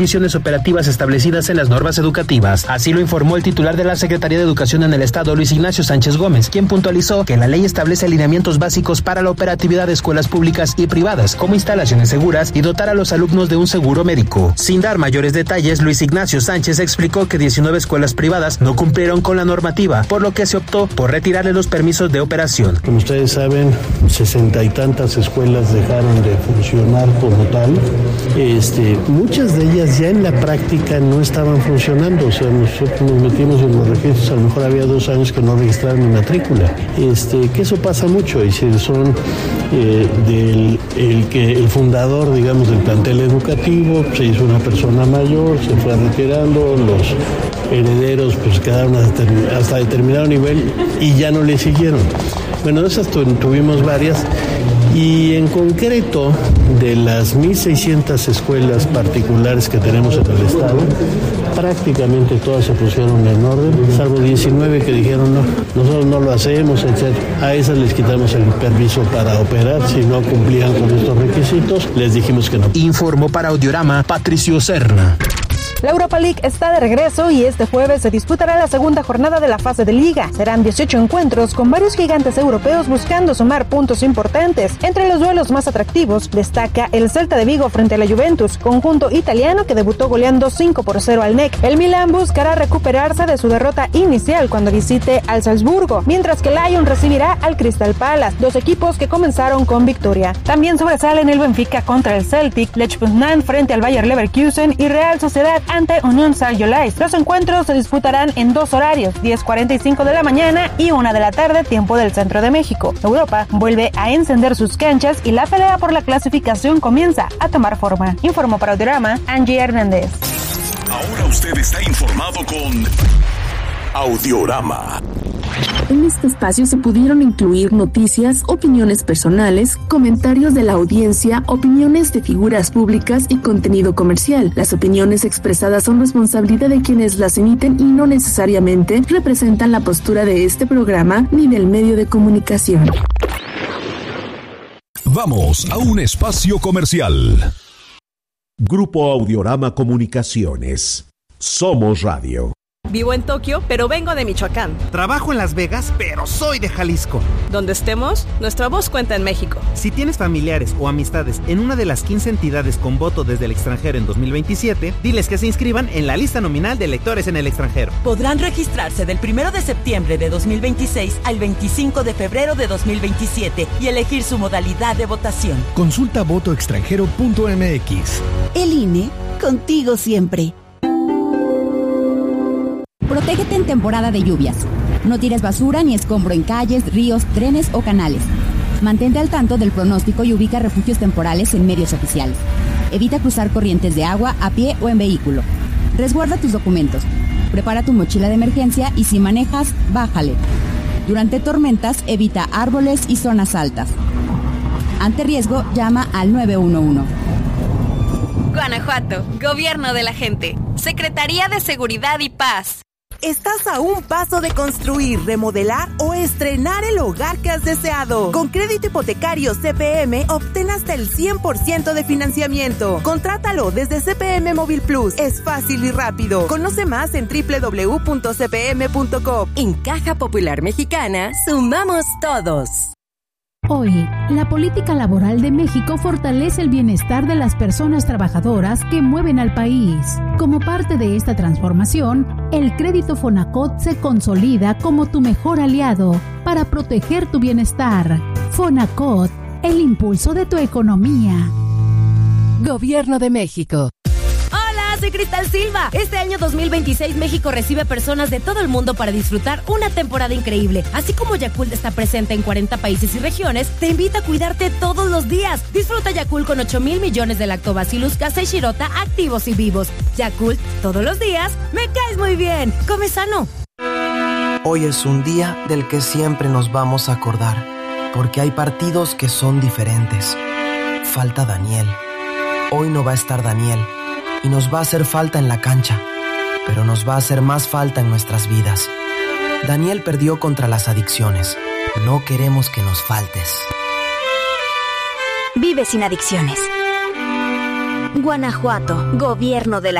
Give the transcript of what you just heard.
condiciones operativas establecidas en las normas educativas. Así lo informó el titular de la Secretaría de Educación en el Estado, Luis Ignacio Sánchez Gómez, quien puntualizó que la ley establece alineamientos básicos para la operatividad de escuelas públicas y privadas, como instalaciones seguras y dotar a los alumnos de un seguro médico. Sin dar mayores detalles, Luis Ignacio Sánchez explicó que 19 escuelas privadas no cumplieron con la normativa, por lo que se optó por retirarle los permisos de operación. Como ustedes saben, 60 y tantas escuelas dejaron de funcionar como tal. Muchas de ellas ya en la práctica no estaban funcionando, o sea, nosotros nos metimos en los registros, a lo mejor había 2 años que no registraron mi matrícula, que eso pasa mucho, y si son el fundador, digamos, del plantel educativo, se hizo una persona mayor, se fue retirando, los herederos pues quedaron hasta determinado nivel y ya no le siguieron. Bueno, de esas tuvimos varias. Y en concreto, de las 1,600 escuelas particulares que tenemos en el Estado, prácticamente todas se pusieron en orden, salvo 19 que dijeron no, nosotros no lo hacemos, etc. A esas les quitamos el permiso para operar, si no cumplían con estos requisitos, les dijimos que no. Informó para Audiorama Patricio Serna. La Europa League está de regreso y este jueves se disputará la segunda jornada de la fase de liga. Serán 18 encuentros con varios gigantes europeos buscando sumar puntos importantes. Entre los duelos más atractivos destaca el Celta de Vigo frente a la Juventus, conjunto italiano que debutó goleando 5-0 al NEC. El Milan buscará recuperarse de su derrota inicial cuando visite al Salzburgo, mientras que el Lyon recibirá al Crystal Palace, 2 equipos que comenzaron con victoria. También sobresalen el Benfica contra el Celtic, Lech Poznan frente al Bayer Leverkusen y Real Sociedad ante Unión Saint-Gilloise. Los encuentros se disputarán en 2 horarios, 10:45 de la mañana y 1 de la tarde, tiempo del centro de México. Europa vuelve a encender sus canchas y la pelea por la clasificación comienza a tomar forma. Informó para Audiorama, Angie Hernández. Ahora usted está informado con Audiorama. En este espacio se pudieron incluir noticias, opiniones personales, comentarios de la audiencia, opiniones de figuras públicas y contenido comercial. Las opiniones expresadas son responsabilidad de quienes las emiten y no necesariamente representan la postura de este programa ni del medio de comunicación. Vamos a un espacio comercial. Grupo Audiorama Comunicaciones. Somos Radio. Vivo en Tokio, pero vengo de Michoacán. Trabajo en Las Vegas, pero soy de Jalisco. Donde estemos, nuestra voz cuenta en México. Si tienes familiares o amistades en una de las 15 entidades con voto desde el extranjero en 2027, diles que se inscriban en la lista nominal de electores en el extranjero. Podrán registrarse del 1 de septiembre de 2026 al 25 de febrero de 2027 y elegir su modalidad de votación. Consulta votoextranjero.mx. El INE, contigo siempre. Protégete en temporada de lluvias. No tires basura ni escombro en calles, ríos, trenes o canales. Mantente al tanto del pronóstico y ubica refugios temporales en medios oficiales. Evita cruzar corrientes de agua a pie o en vehículo. Resguarda tus documentos. Prepara tu mochila de emergencia y si manejas, bájale. Durante tormentas, evita árboles y zonas altas. Ante riesgo, llama al 911. Guanajuato, Gobierno de la Gente, Secretaría de Seguridad y Paz. Estás a un paso de construir, remodelar o estrenar el hogar que has deseado. Con crédito hipotecario CPM, obtén hasta el 100% de financiamiento. Contrátalo desde CPM Móvil Plus. Es fácil y rápido. Conoce más en www.cpm.com. En Caja Popular Mexicana, sumamos todos. Hoy, la política laboral de México fortalece el bienestar de las personas trabajadoras que mueven al país. Como parte de esta transformación, el crédito Fonacot se consolida como tu mejor aliado para proteger tu bienestar. Fonacot, el impulso de tu economía. Gobierno de México. Soy Cristal Silva. Este año 2026 México recibe personas de todo el mundo para disfrutar una temporada increíble. Así como Yakult está presente en 40 países y regiones, te invita a cuidarte todos los días. Disfruta Yakult con 8,000 millones de Lactobacillus casei shirota activos y vivos. Yakult, todos los días, me caes muy bien. Come sano. Hoy es un día del que siempre nos vamos a acordar, porque hay partidos que son diferentes. Falta Daniel. Hoy no va a estar Daniel. Y nos va a hacer falta en la cancha, pero nos va a hacer más falta en nuestras vidas. Daniel perdió contra las adicciones. No queremos que nos faltes. Vive sin adicciones. Guanajuato, Gobierno de la